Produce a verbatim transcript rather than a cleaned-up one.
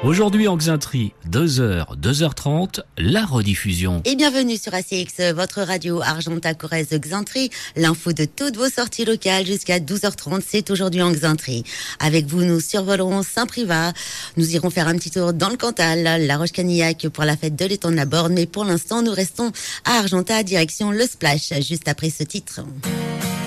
Aujourd'hui en Xainterie, deux heures, deux heures trente, la rediffusion. Et bienvenue sur A C X, votre radio Argentat-Corrèze Xainterie. L'info de toutes vos sorties locales jusqu'à douze heures trente, c'est aujourd'hui en Xainterie. Avec vous, nous survolerons Saint-Privat. Nous irons faire un petit tour dans le Cantal, la Roche-Canillac pour la fête de l'étang de la Borne. Mais pour l'instant, nous restons à Argentat, direction le Splash, juste après ce titre.